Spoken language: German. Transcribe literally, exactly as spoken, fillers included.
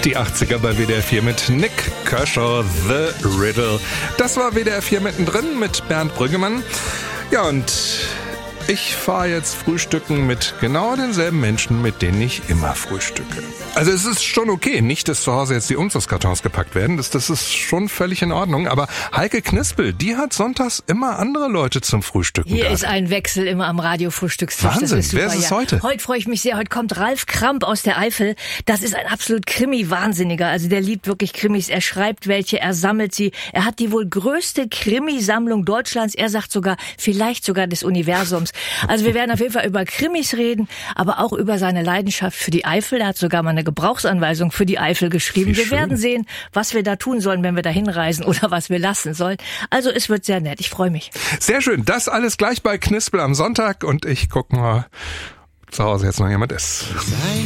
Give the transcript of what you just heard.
Die achtziger bei W D R vier mit Nick Kershaw, The Riddle. Das war W D R vier mittendrin mit Bernd Brüggemann. Ja, und ich fahre jetzt frühstücken mit genau denselben Menschen, mit denen ich immer frühstücke. Also es ist schon okay, nicht, dass zu Hause jetzt die Umzugskartons gepackt werden, das, das ist schon völlig in Ordnung, aber Heike Knispel, die hat sonntags immer andere Leute zum Frühstücken. Hier da. ist ein Wechsel immer am Radiofrühstückstisch. Wahnsinn, das ist super, wer ist es ja. heute? Heute freue ich mich sehr, heute kommt Ralf Kramp aus der Eifel. Das ist ein absolut Krimi-Wahnsinniger, also der liebt wirklich Krimis, er schreibt welche, er sammelt sie. Er hat die wohl größte Krimisammlung Deutschlands, er sagt sogar, vielleicht sogar des Universums. Also wir werden auf jeden Fall über Krimis reden, aber auch über seine Leidenschaft für die Eifel. Er hat sogar mal eine Gebrauchsanweisung für die Eifel geschrieben. Wie wir schön. werden sehen, was wir da tun sollen, wenn wir da hinreisen oder was wir lassen sollen. Also es wird sehr nett. Ich freue mich. Sehr schön, das alles gleich bei Knispel am Sonntag und ich gucke mal, ob zu Hause jetzt noch jemand ist.